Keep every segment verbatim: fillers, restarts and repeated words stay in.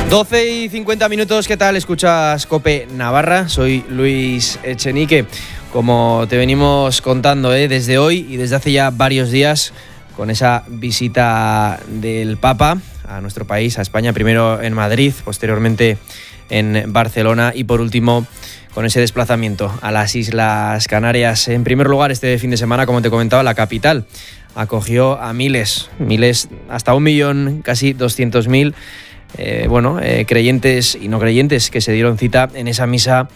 doce y cincuenta minutos, ¿qué tal? Escuchas COPE Navarra, soy Luis Echenique. Como te venimos contando ¿eh? desde hoy y desde hace ya varios días, con esa visita del Papa a nuestro país, a España, primero en Madrid, posteriormente en Barcelona y por último con ese desplazamiento a las Islas Canarias. En primer lugar, este fin de semana, como te comentaba, la capital acogió a miles, miles, hasta un millón, casi doscientos mil, eh, bueno, eh, creyentes y no creyentes que se dieron cita en esa misa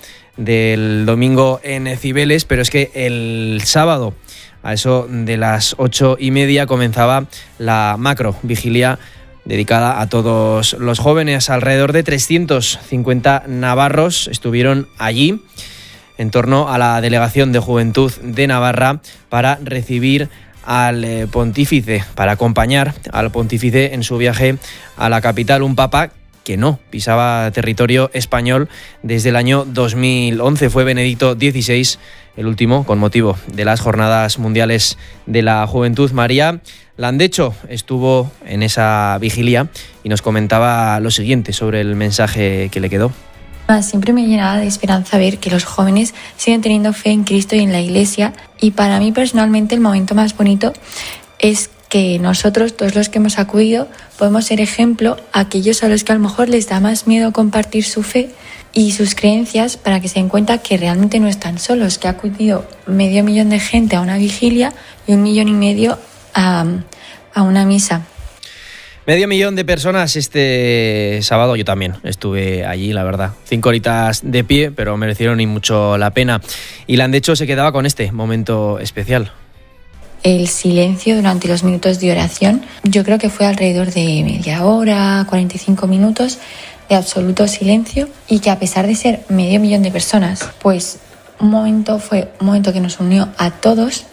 del domingo en Cibeles, pero es que el sábado, a eso de las ocho y media, comenzaba la macro vigilia dedicada a todos los jóvenes. Alrededor de trescientos cincuenta navarros estuvieron allí en torno a la Delegación de Juventud de Navarra para recibir al eh, pontífice, para acompañar al pontífice en su viaje a la capital, un papa que no pisaba territorio español desde el año dos mil once. Fue Benedicto dieciséis, el último, con motivo de las Jornadas Mundiales de la Juventud. María Landecho estuvo en esa vigilia y nos comentaba lo siguiente sobre el mensaje que le quedó. Siempre me llenaba de esperanza ver que los jóvenes siguen teniendo fe en Cristo y en la Iglesia, y para mí personalmente el momento más bonito es que nosotros, todos los que hemos acudido, podemos ser ejemplo a aquellos a los que a lo mejor les da más miedo compartir su fe y sus creencias, para que se den cuenta que realmente no están solos, que ha acudido medio millón de gente a una vigilia y un millón y medio a, a una misa. Medio millón de personas este sábado, yo también estuve allí, la verdad. Cinco horitas de pie, pero merecieron y mucho la pena. Y Landecho se quedaba con este momento especial. El silencio durante los minutos de oración, yo creo que fue alrededor de media hora, cuarenta y cinco minutos de absoluto silencio, y que a pesar de ser medio millón de personas, pues un momento fue un momento que nos unió a todos.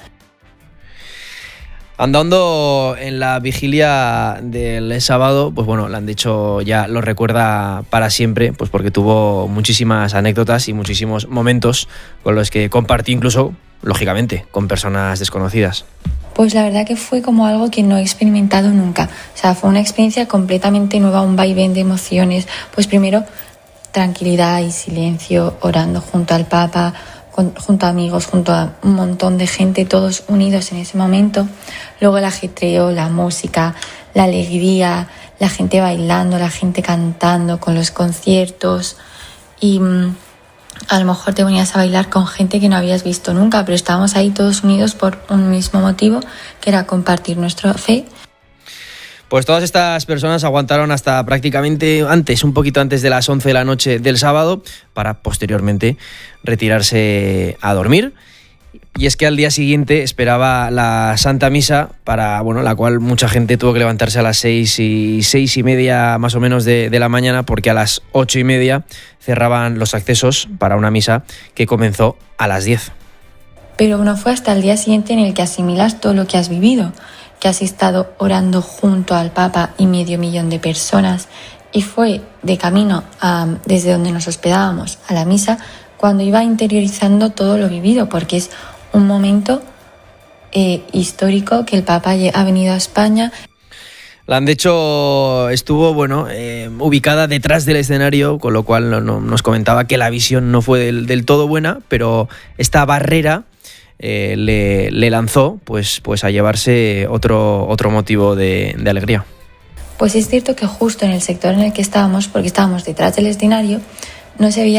Andando en la vigilia del sábado, pues bueno, Landecho ya lo recuerda para siempre, pues porque tuvo muchísimas anécdotas y muchísimos momentos con los que compartí, incluso, lógicamente, con personas desconocidas. Pues la verdad que fue como algo que no he experimentado nunca. O sea, fue una experiencia completamente nueva, un vaivén de emociones. Pues primero, tranquilidad y silencio, orando junto al Papa, junto a amigos, junto a un montón de gente, todos unidos en ese momento. Luego el ajetreo, la música, la alegría, la gente bailando, la gente cantando, con los conciertos. Y mmm, a lo mejor te ponías a bailar con gente que no habías visto nunca, pero estábamos ahí todos unidos por un mismo motivo, que era compartir nuestra fe. Pues todas estas personas aguantaron hasta prácticamente antes, un poquito antes de las once de la noche del sábado, para posteriormente retirarse a dormir. Y es que al día siguiente esperaba la Santa Misa, para bueno, la cual mucha gente tuvo que levantarse a las seis y seis y media más o menos de, de la mañana, porque a las ocho y media cerraban los accesos para una misa que comenzó a las diez. Pero no fue hasta el día siguiente en el que asimilas todo lo que has vivido, que has estado orando junto al Papa y medio millón de personas, y fue de camino a, desde donde nos hospedábamos a la misa, cuando iba interiorizando todo lo vivido, porque es un momento eh, histórico que el Papa ha venido a España. Landecho estuvo bueno, eh, ubicada detrás del escenario, con lo cual no, no, nos comentaba que la visión no fue del, del todo buena, pero esta barrera Eh, le, le lanzó pues, pues a llevarse otro, otro motivo de, de alegría. Pues es cierto que justo en el sector en el que estábamos, porque estábamos detrás del escenario, no se veía